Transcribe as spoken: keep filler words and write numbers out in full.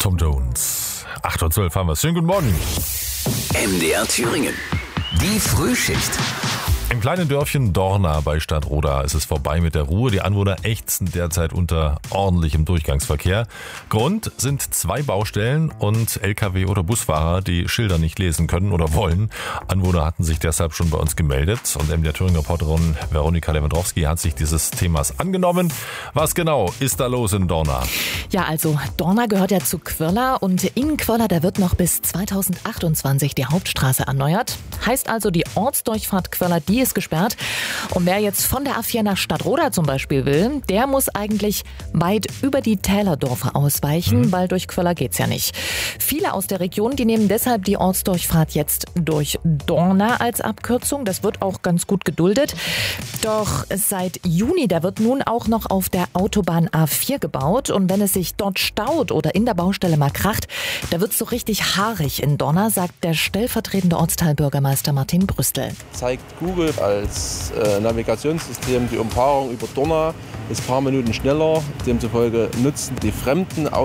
Tom Jones. acht Uhr zwölf haben wir es. Schönen guten Morgen. M D R Thüringen. Die Frühschicht. Im kleinen Dörfchen Dorna bei Stadtroda ist es vorbei mit der Ruhe. Die Anwohner ächzen derzeit unter ordentlichem Durchgangsverkehr. Grund sind zwei Baustellen und L K W- oder Busfahrer, die Schilder nicht lesen können oder wollen. Anwohner hatten sich deshalb schon bei uns gemeldet und M D R Thüringen-Reporterin Veronika Lewandowski hat sich dieses Themas angenommen. Was genau ist da los in Dorna? Ja, also Dorna gehört ja zu Quirla und in Quirla, da wird noch bis zweitausendachtundzwanzig die Hauptstraße erneuert. Heißt also, die Ortsdurchfahrt Quirla, die ist gesperrt. Und wer jetzt von der A vier nach Stadtroda zum Beispiel will, der muss eigentlich weit über die Tälerdorfer ausweichen, mhm. weil durch Quirla geht's ja nicht. Viele aus der Region, die nehmen deshalb die Ortsdurchfahrt jetzt durch Dorna als Abkürzung. Das wird auch ganz gut geduldet. Doch seit Juni, da wird nun auch noch auf der Autobahn A vier gebaut. Und wenn es sich dort staut oder in der Baustelle mal kracht, da wird's so richtig haarig in Dorna, sagt der stellvertretende Ortsteilbürgermeister Martin Brüstel. Zeigt Google als äh, Navigationssystem die Umfahrung über Dorna ist ein paar Minuten schneller. Demzufolge nutzen die fremden